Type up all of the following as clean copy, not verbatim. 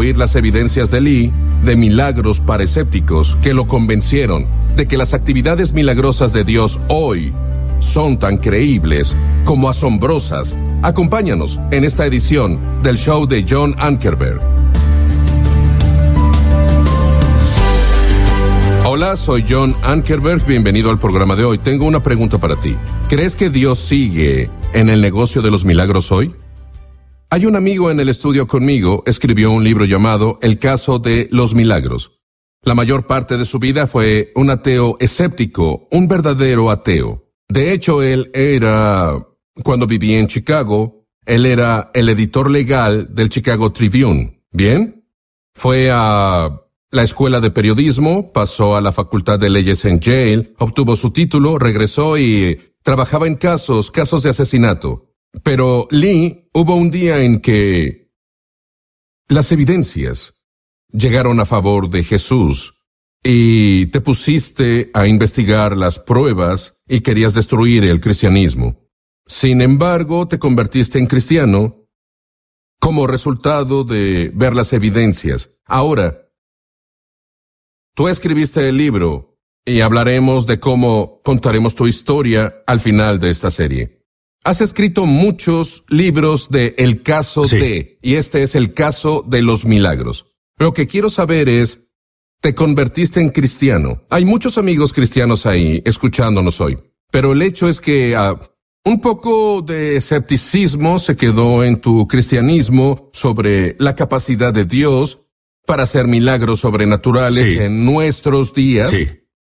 oír las evidencias de Lee de milagros para escépticos que lo convencieron de que las actividades milagrosas de Dios hoy son tan creíbles como asombrosas. Acompáñanos en esta edición del show de John Ankerberg. Hola, soy John Ankerberg, bienvenido al programa de hoy. Tengo una pregunta para ti. ¿Crees que Dios sigue en el negocio de los milagros hoy? Hay un amigo en el estudio conmigo, escribió un libro llamado El caso de los milagros. La mayor parte de su vida fue un ateo escéptico, un verdadero ateo. De hecho, cuando vivía en Chicago, él era el editor legal del Chicago Tribune. ¿Bien? Fue a la escuela de periodismo, pasó a la facultad de leyes en Yale, obtuvo su título, regresó y trabajaba en casos de asesinato. Pero Lee, hubo un día en que las evidencias llegaron a favor de Jesús y te pusiste a investigar las pruebas y querías destruir el cristianismo. Sin embargo, te convertiste en cristiano como resultado de ver las evidencias. Ahora, tú escribiste el libro y hablaremos de cómo contaremos tu historia al final de esta serie. Has escrito muchos libros de El caso de, y este es el caso de los milagros. Lo que quiero saber es, ¿te convertiste en cristiano? Hay muchos amigos cristianos ahí escuchándonos hoy, pero el hecho es que un poco de escepticismo se quedó en tu cristianismo sobre la capacidad de Dios para hacer milagros sobrenaturales en nuestros días. Sí.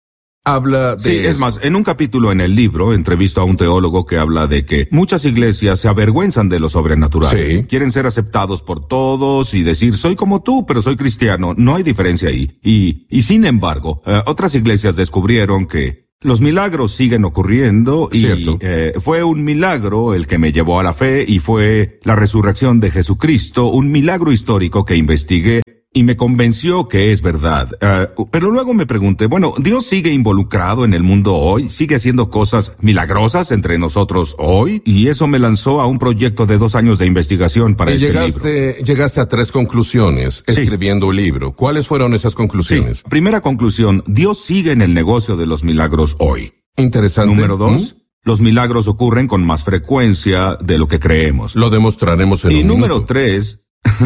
Habla de... Sí, es más, en un capítulo en el libro, entrevisto a un teólogo que habla de que muchas iglesias se avergüenzan de lo sobrenatural. Sí. Quieren ser aceptados por todos y decir, soy como tú, pero soy cristiano. No hay diferencia ahí. Y sin embargo, otras iglesias descubrieron que los milagros siguen ocurriendo y fue un milagro el que me llevó a la fe y fue la resurrección de Jesucristo, un milagro histórico que investigué y me convenció que es verdad. Pero luego me pregunté, bueno, ¿Dios sigue involucrado en el mundo hoy? ¿Sigue haciendo cosas milagrosas entre nosotros hoy? Y eso me lanzó a un proyecto de 2 años de investigación para este libro. Llegaste a 3 conclusiones escribiendo el libro. ¿Cuáles fueron esas conclusiones? Primera conclusión, Dios sigue en el negocio de los milagros hoy. Interesante. Número 2, los milagros ocurren con más frecuencia de lo que creemos. Lo demostraremos en un minuto. Y número 3...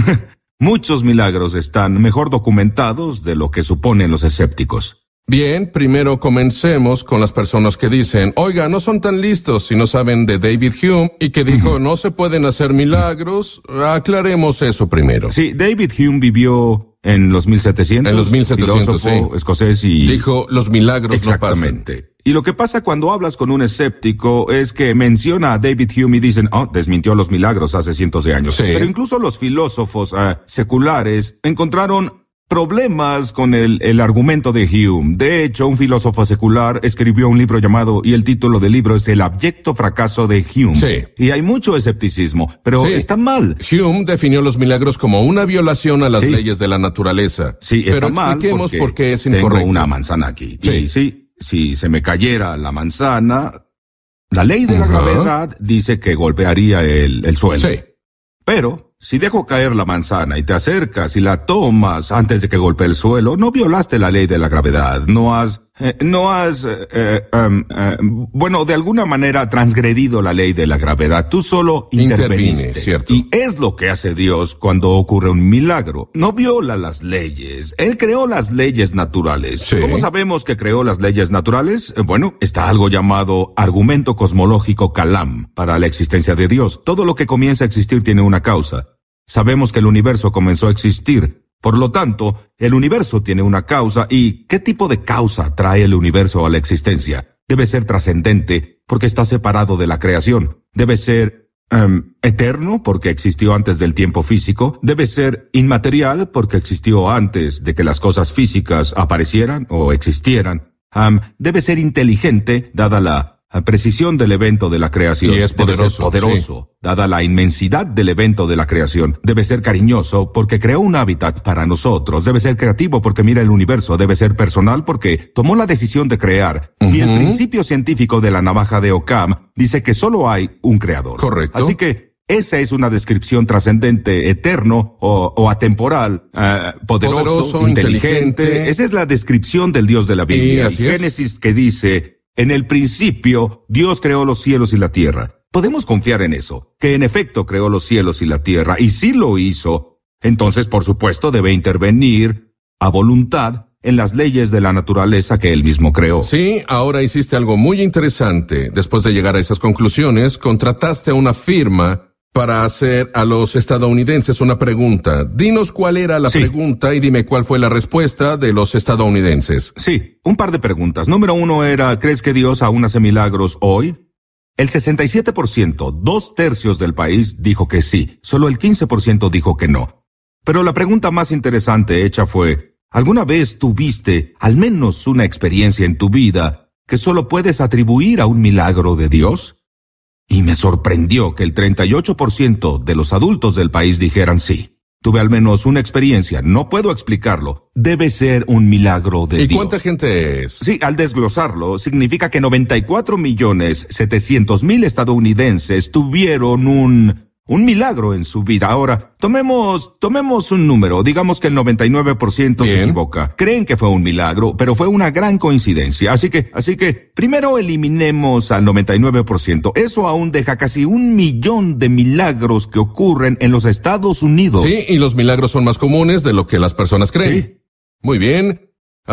muchos milagros están mejor documentados de lo que suponen los escépticos. Bien, primero comencemos con las personas que dicen, oiga, no son tan listos si no saben de David Hume, y que dijo, no se pueden hacer milagros. Aclaremos eso primero. Sí, David Hume vivió en los 1700. En los 1700, filósofo escocés y... dijo, los milagros no pasan. Exactamente. Y lo que pasa cuando hablas con un escéptico es que menciona a David Hume y dicen, desmintió los milagros hace cientos de años. Sí. Pero incluso los filósofos seculares encontraron problemas con el argumento de Hume. De hecho, un filósofo secular escribió un libro llamado, y el título del libro es El abyecto fracaso de Hume. Sí. Y hay mucho escepticismo, pero está mal. Hume definió los milagros como una violación a las leyes de la naturaleza. Sí, pero está mal. Expliquemos por qué es incorrecto. Tengo una manzana aquí. Si se me cayera la manzana, la ley de la gravedad dice que golpearía el suelo. Sí. Pero si dejo caer la manzana y te acercas y la tomas antes de que golpee el suelo, no violaste la ley de la gravedad. Bueno, de alguna manera transgredido la ley de la gravedad. Tú solo interviniste. ¿Cierto? Y es lo que hace Dios cuando ocurre un milagro. No viola las leyes. Él creó las leyes naturales. Sí. ¿Cómo sabemos que creó las leyes naturales? Bueno, está algo llamado argumento cosmológico Kalam para la existencia de Dios. Todo lo que comienza a existir tiene una causa. Sabemos que el universo comenzó a existir. Por lo tanto, el universo tiene una causa. ¿Y qué tipo de causa trae el universo a la existencia? Debe ser trascendente porque está separado de la creación. Debe ser eterno porque existió antes del tiempo físico. Debe ser inmaterial porque existió antes de que las cosas físicas aparecieran o existieran. Debe ser inteligente dada la precisión del evento de la creación. Y es poderoso. Debe ser poderoso, dada la inmensidad del evento de la creación. Debe ser cariñoso porque creó un hábitat para nosotros. Debe ser creativo porque mira el universo. Debe ser personal porque tomó la decisión de crear. Y el principio científico de la navaja de Occam dice que solo hay un creador. Correcto. Así que esa es una descripción trascendente, eterno o atemporal, poderoso, inteligente. Esa es la descripción del Dios de la Biblia. Y Génesis que dice, en el principio Dios creó los cielos y la tierra. Podemos confiar en eso, que en efecto creó los cielos y la tierra, y si lo hizo, entonces por supuesto debe intervenir a voluntad en las leyes de la naturaleza que él mismo creó. Sí, ahora hiciste algo muy interesante. Después de llegar a esas conclusiones, contrataste a una firma para hacer a los estadounidenses una pregunta. Dinos cuál era la pregunta y dime cuál fue la respuesta de los estadounidenses. Sí, un par de preguntas. Número 1 era, ¿crees que Dios aún hace milagros hoy? El 67%, 2/3 del país, dijo que sí. Solo el 15% dijo que no. Pero la pregunta más interesante hecha fue, ¿alguna vez tuviste al menos una experiencia en tu vida que solo puedes atribuir a un milagro de Dios? Y me sorprendió que el 38% de los adultos del país dijeran sí. Tuve al menos una experiencia, no puedo explicarlo. Debe ser un milagro de Dios. ¿Y cuánta gente es? Sí, al desglosarlo, significa que 94.700.000 estadounidenses tuvieron un milagro en su vida. Ahora, tomemos un número. Digamos que el 99% se equivoca. Creen que fue un milagro, pero fue una gran coincidencia. Así que, primero eliminemos al 99%. Eso aún deja casi 1 millón de milagros que ocurren en los Estados Unidos. Sí, y los milagros son más comunes de lo que las personas creen. Sí. Muy bien.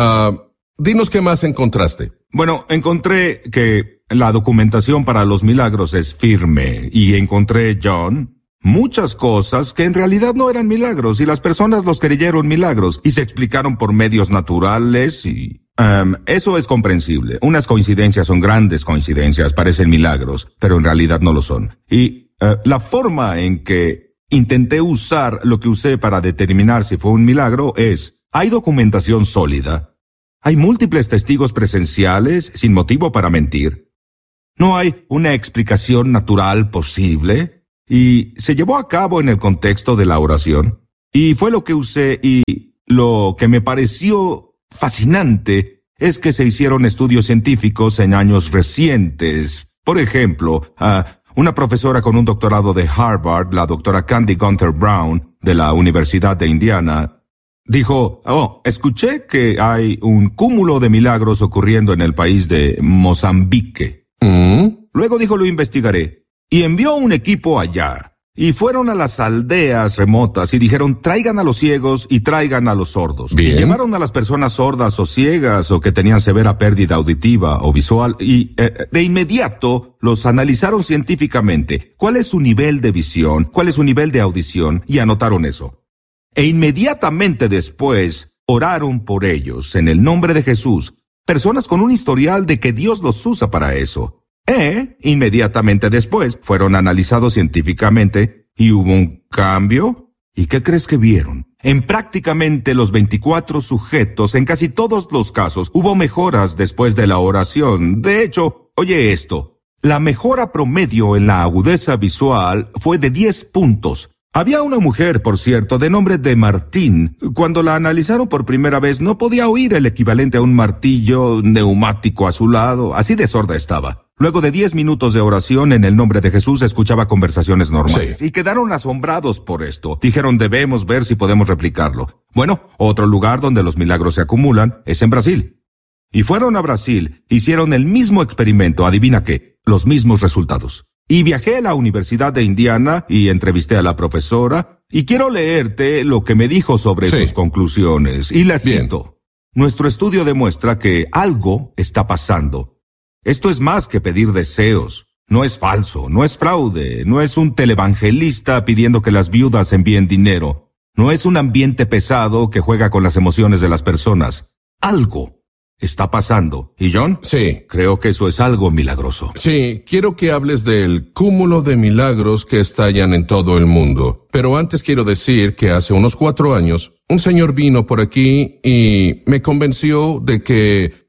Dinos qué más encontraste. Bueno, encontré que la documentación para los milagros es firme y encontré, John, muchas cosas que en realidad no eran milagros y las personas los creyeron milagros y se explicaron por medios naturales y... eso es comprensible. Unas coincidencias son grandes coincidencias, parecen milagros, pero en realidad no lo son. Y la forma en que intenté usar lo que usé para determinar si fue un milagro es, hay documentación sólida. Hay múltiples testigos presenciales sin motivo para mentir. No hay una explicación natural posible y se llevó a cabo en el contexto de la oración. Y fue lo que usé y lo que me pareció fascinante es que se hicieron estudios científicos en años recientes. Por ejemplo, una profesora con un doctorado de Harvard, la doctora Candy Gunther Brown, de la Universidad de Indiana, dijo, escuché que hay un cúmulo de milagros ocurriendo en el país de Mozambique. Luego dijo, lo investigaré. Y envió un equipo allá. Y fueron a las aldeas remotas y dijeron, traigan a los ciegos y traigan a los sordos. Bien. Y llevaron a las personas sordas o ciegas o que tenían severa pérdida auditiva o visual y de inmediato los analizaron científicamente. ¿Cuál es su nivel de visión? ¿Cuál es su nivel de audición? Y anotaron eso. E inmediatamente después oraron por ellos en el nombre de Jesús. Personas con un historial de que Dios los usa para eso. Inmediatamente después fueron analizados científicamente y hubo un cambio. ¿Y qué crees que vieron? En prácticamente los 24 sujetos, en casi todos los casos, hubo mejoras después de la oración. De hecho, oye esto, la mejora promedio en la agudeza visual fue de 10 puntos. Había una mujer, por cierto, de nombre de Martín. Cuando la analizaron por primera vez, no podía oír el equivalente a un martillo neumático a su lado. Así de sorda estaba. Luego de 10 minutos de oración en el nombre de Jesús, escuchaba conversaciones normales. Sí. Y quedaron asombrados por esto. Dijeron, debemos ver si podemos replicarlo. Bueno, otro lugar donde los milagros se acumulan es en Brasil. Y fueron a Brasil, hicieron el mismo experimento, adivina qué, los mismos resultados. Y viajé a la Universidad de Indiana y entrevisté a la profesora, y quiero leerte lo que me dijo sobre sus conclusiones. Y la cito. Nuestro estudio demuestra que algo está pasando. Esto es más que pedir deseos. No es falso, no es fraude, no es un televangelista pidiendo que las viudas envíen dinero. No es un ambiente pesado que juega con las emociones de las personas. Algo está pasando. ¿Y John? Sí. Creo que eso es algo milagroso. Sí, quiero que hables del cúmulo de milagros que estallan en todo el mundo. Pero antes quiero decir que hace unos 4 años, un señor vino por aquí y me convenció de que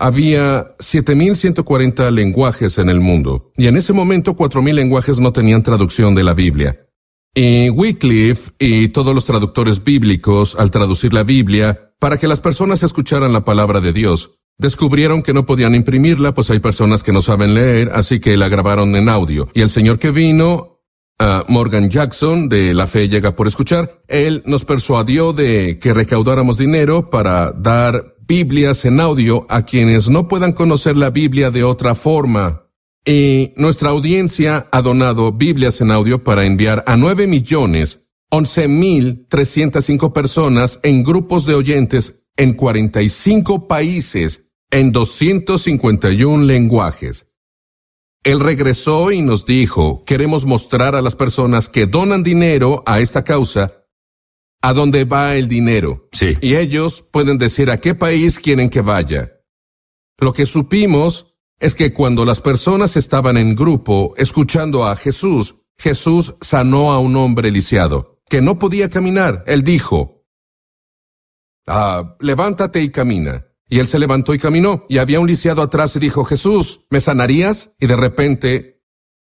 había 7,140 lenguajes en el mundo. Y en ese momento 4,000 lenguajes no tenían traducción de la Biblia. Y Wycliffe y todos los traductores bíblicos, al traducir la Biblia, para que las personas escucharan la palabra de Dios, descubrieron que no podían imprimirla, pues hay personas que no saben leer, así que la grabaron en audio. Y el señor que vino Morgan Jackson, de La Fe Llega por Escuchar. Él nos persuadió de que recaudáramos dinero para dar Biblias en audio a quienes no puedan conocer la Biblia de otra forma. Y nuestra audiencia ha donado Biblias en audio para enviar a 9.011.305 personas en grupos de oyentes en 45 países, en 251 lenguajes. Él regresó y nos dijo, queremos mostrar a las personas que donan dinero a esta causa a dónde va el dinero. Sí. Y ellos pueden decir a qué país quieren que vaya. Lo que supimos es que cuando las personas estaban en grupo escuchando a Jesús, Jesús sanó a un hombre lisiado que no podía caminar. Él dijo, levántate y camina. Y él se levantó y caminó, y había un lisiado atrás y dijo, Jesús, ¿me sanarías? Y de repente,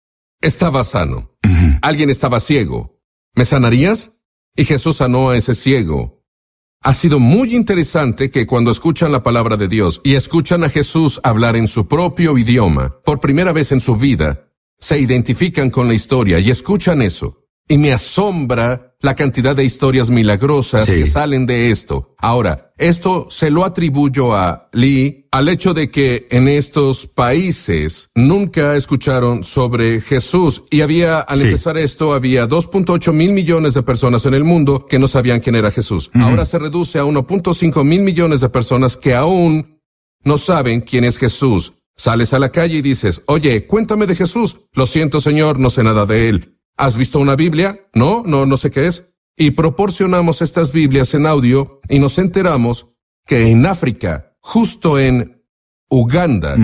estaba sano. Alguien estaba ciego. ¿Me sanarías? Y Jesús sanó a ese ciego. Ha sido muy interesante que cuando escuchan la palabra de Dios y escuchan a Jesús hablar en su propio idioma, por primera vez en su vida, se identifican con la historia y escuchan eso. Y me asombra la cantidad de historias milagrosas que salen de esto. Ahora, esto se lo atribuyo a Lee, al hecho de que en estos países nunca escucharon sobre Jesús. Y al empezar esto, había 2.8 mil millones de personas en el mundo que no sabían quién era Jesús. Ahora se reduce a 1.5 mil millones de personas que aún no saben quién es Jesús. Sales a la calle y dices, oye, cuéntame de Jesús. Lo siento, Señor, no sé nada de él. ¿Has visto una Biblia? No sé qué es. Y proporcionamos estas Biblias en audio y nos enteramos que en África, justo en Uganda,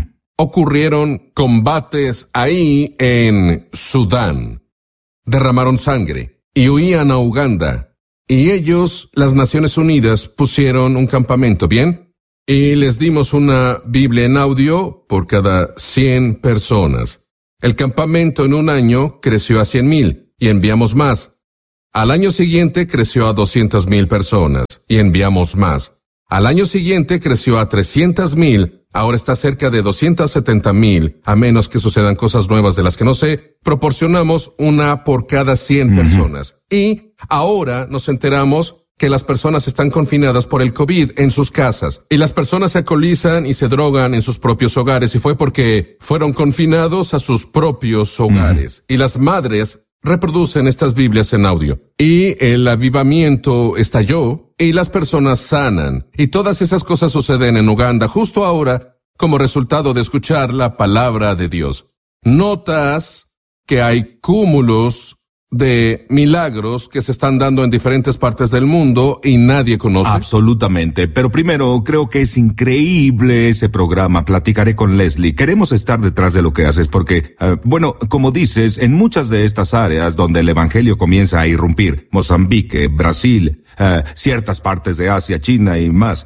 ocurrieron combates ahí en Sudán. Derramaron sangre y huían a Uganda. Y ellos, las Naciones Unidas, pusieron un campamento, ¿bien? Y les dimos una Biblia en audio por cada 100 personas. El campamento en un año creció a 100,000 y enviamos más. Al año siguiente creció a 200,000 personas y enviamos más. Al año siguiente creció a 300,000, ahora está cerca de 270,000, a menos que sucedan cosas nuevas de las que no sé. Proporcionamos una por cada 100 personas. Y ahora nos enteramos que las personas están confinadas por el COVID en sus casas, y las personas se alcoholizan y se drogan en sus propios hogares, y fue porque fueron confinados a sus propios hogares. Y las madres reproducen estas Biblias en audio. Y el avivamiento estalló, y las personas sanan. Y todas esas cosas suceden en Uganda justo ahora como resultado de escuchar la palabra de Dios. Notas que hay cúmulos de milagros que se están dando en diferentes partes del mundo y nadie conoce. Absolutamente, pero primero creo que es increíble ese programa. Platicaré con Leslie. Queremos estar detrás de lo que haces porque, como dices, en muchas de estas áreas donde el evangelio comienza a irrumpir, Mozambique, Brasil, ciertas partes de Asia, China y más,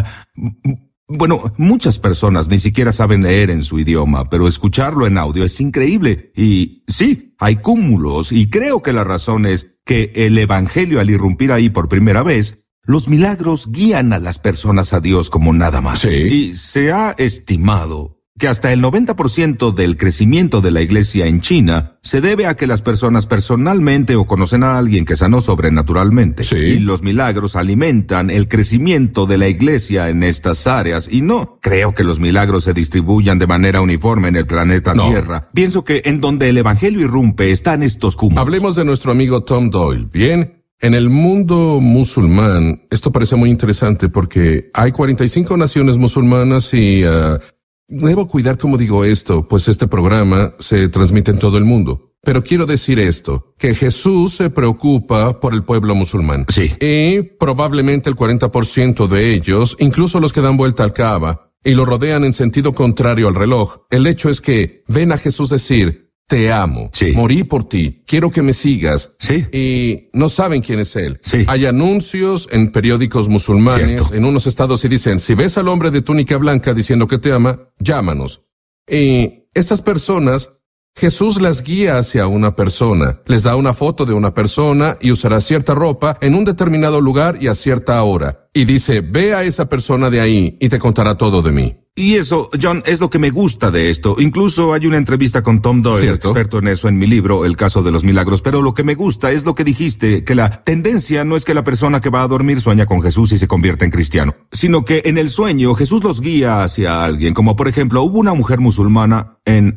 muchas personas ni siquiera saben leer en su idioma, pero escucharlo en audio es increíble. Y sí, hay cúmulos, y creo que la razón es que el evangelio, al irrumpir ahí por primera vez, los milagros guían a las personas a Dios como nada más. Sí. Y se ha estimado que hasta el 90% del crecimiento de la iglesia en China se debe a que las personas personalmente o conocen a alguien que sanó sobrenaturalmente. Sí. Y los milagros alimentan el crecimiento de la iglesia en estas áreas. Y no creo que los milagros se distribuyan de manera uniforme en el planeta Tierra. Pienso que en donde el evangelio irrumpe están estos cúmulos. Hablemos de nuestro amigo Tom Doyle. Bien, en el mundo musulmán, esto parece muy interesante porque hay 45 naciones musulmanas y debo cuidar cómo digo esto, pues este programa se transmite en todo el mundo. Pero quiero decir esto, que Jesús se preocupa por el pueblo musulmán. Sí. Y probablemente el 40% de ellos, incluso los que dan vuelta al Kaaba, y lo rodean en sentido contrario al reloj, el hecho es que ven a Jesús decir, te amo, sí, morí por ti, quiero que me sigas. Sí. Y no saben quién es él. Sí. Hay anuncios en periódicos musulmanes, Cierto, en unos estados, y dicen, si ves al hombre de túnica blanca diciendo que te ama, llámanos. Y estas personas, Jesús las guía hacia una persona, les da una foto de una persona y usará cierta ropa en un determinado lugar y a cierta hora. Y dice, ve a esa persona de ahí y te contará todo de mí. Y eso, John, es lo que me gusta de esto. Incluso hay una entrevista con Tom Doyle, ¿cierto?, experto en eso en mi libro, El caso de los milagros. Pero lo que me gusta es lo que dijiste, que la tendencia no es que la persona que va a dormir sueña con Jesús y se convierta en cristiano, sino que en el sueño Jesús los guía hacia alguien. Como por ejemplo, hubo una mujer musulmana en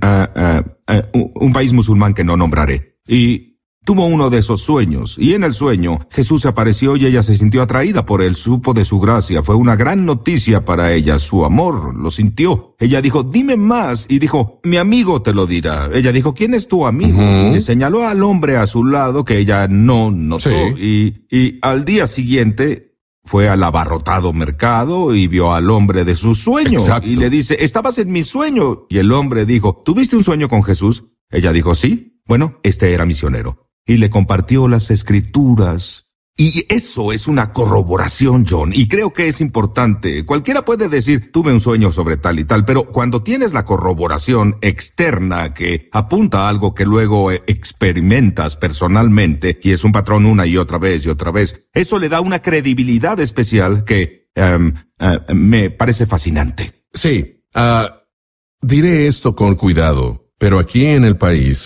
un país musulmán que no nombraré. Y tuvo uno de esos sueños, y en el sueño Jesús se apareció y ella se sintió atraída por él, supo de su gracia, fue una gran noticia para ella, su amor, lo sintió. Ella dijo, dime más, y dijo, mi amigo te lo dirá. Ella dijo, ¿quién es tu amigo? Y le señaló al hombre a su lado que ella no notó, y al día siguiente fue al abarrotado mercado y vio al hombre de su sueño. Exacto. Y le dice, estabas en mi sueño. Y el hombre dijo, ¿tuviste un sueño con Jesús? Ella dijo, sí. Bueno, este era misionero. Y le compartió las escrituras. Y eso es una corroboración, John, y creo que es importante. Cualquiera puede decir, tuve un sueño sobre tal y tal, pero cuando tienes la corroboración externa que apunta a algo que luego experimentas personalmente, y es un patrón una y otra vez, eso le da una credibilidad especial que me parece fascinante. Sí, diré esto con cuidado, pero aquí en el país,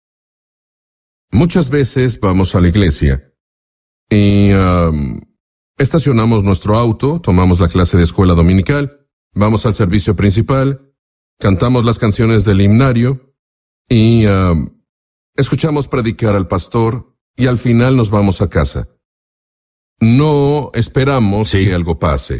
muchas veces vamos a la iglesia y estacionamos nuestro auto, tomamos la clase de escuela dominical, vamos al servicio principal, cantamos las canciones del himnario y escuchamos predicar al pastor y al final nos vamos a casa. No esperamos que algo pase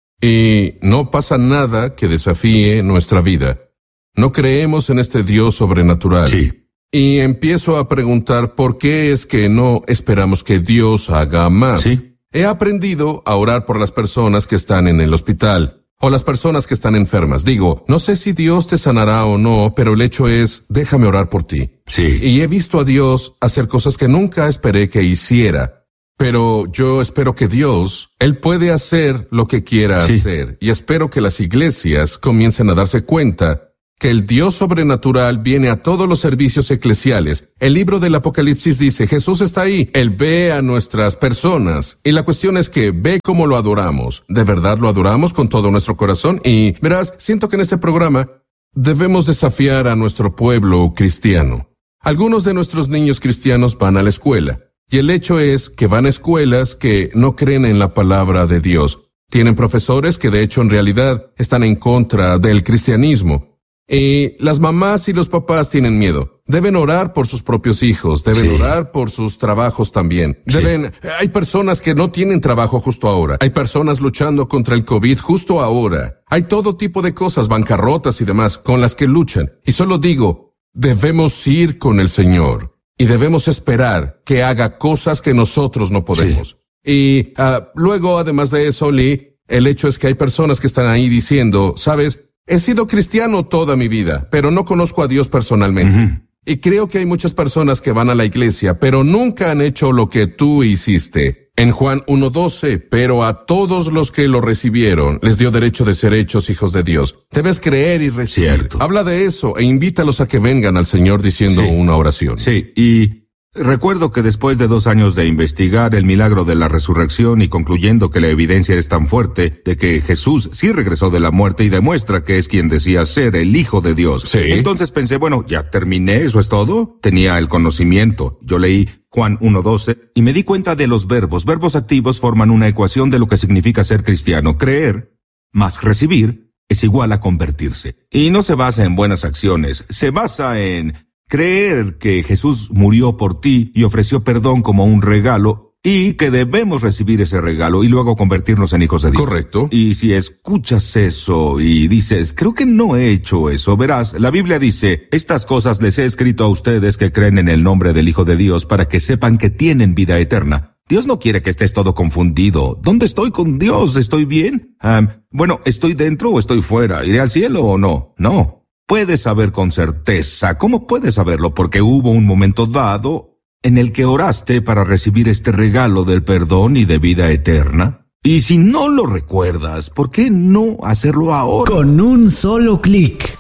y no pasa nada que desafíe nuestra vida. No creemos en este Dios sobrenatural. Sí. Y empiezo a preguntar por qué es que no esperamos que Dios haga más. Sí. He aprendido a orar por las personas que están en el hospital o las personas que están enfermas. Digo, no sé si Dios te sanará o no, pero el hecho es, déjame orar por ti. Sí. Y he visto a Dios hacer cosas que nunca esperé que hiciera. Pero yo espero que Dios, Él puede hacer lo que quiera hacer. Y espero que las iglesias comiencen a darse cuenta que el Dios sobrenatural viene a todos los servicios eclesiales. El libro del Apocalipsis dice, Jesús está ahí, Él ve a nuestras personas, y la cuestión es que ve cómo lo adoramos. ¿De verdad lo adoramos con todo nuestro corazón? Y verás, siento que en este programa debemos desafiar a nuestro pueblo cristiano. Algunos de nuestros niños cristianos van a la escuela, y el hecho es que van a escuelas que no creen en la palabra de Dios. Tienen profesores que de hecho en realidad están en contra del cristianismo. Y las mamás y los papás tienen miedo. Deben orar por sus propios hijos, deben orar por sus trabajos también. Hay personas que no tienen trabajo justo ahora. Hay personas luchando contra el COVID justo ahora. Hay todo tipo de cosas, bancarrotas y demás, con las que luchan. Y solo digo, debemos ir con el Señor. Y debemos esperar que haga cosas que nosotros no podemos. Y luego, además de eso, Lee, el hecho es que hay personas que están ahí diciendo, ¿sabes? He sido cristiano toda mi vida, pero no conozco a Dios personalmente. Y creo que hay muchas personas que van a la iglesia, pero nunca han hecho lo que tú hiciste. En Juan 1:12, pero a todos los que lo recibieron, les dio derecho de ser hechos hijos de Dios. Debes creer y recibir. Cierto. Habla de eso e invítalos a que vengan al Señor diciendo una oración. Sí, y recuerdo que después de 2 años de investigar el milagro de la resurrección y concluyendo que la evidencia es tan fuerte de que Jesús sí regresó de la muerte y demuestra que es quien decía ser el Hijo de Dios. Entonces pensé, bueno, ya terminé, ¿eso es todo? Tenía el conocimiento. Yo leí Juan 1:12 y me di cuenta de los verbos. Verbos activos forman una ecuación de lo que significa ser cristiano. Creer más recibir es igual a convertirse. Y no se basa en buenas acciones, se basa en creer que Jesús murió por ti y ofreció perdón como un regalo y que debemos recibir ese regalo y luego convertirnos en hijos de Dios. Correcto. Y si escuchas eso y dices, creo que no he hecho eso, verás, la Biblia dice, estas cosas les he escrito a ustedes que creen en el nombre del Hijo de Dios para que sepan que tienen vida eterna. Dios no quiere que estés todo confundido. ¿Dónde estoy con Dios? ¿Estoy bien? Bueno, ¿estoy dentro o estoy fuera? ¿Iré al cielo o no? No. Puedes saber con certeza. ¿Cómo puedes saberlo? Porque hubo un momento dado en el que oraste para recibir este regalo del perdón y de vida eterna. Y si no lo recuerdas, ¿por qué no hacerlo ahora? Con un solo clic.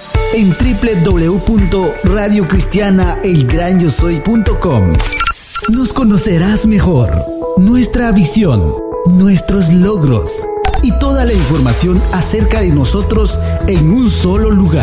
En www.radiocristianaelgranyosoy.com nos conocerás mejor, nuestra visión, nuestros logros, y toda la información acerca de nosotros en un solo lugar.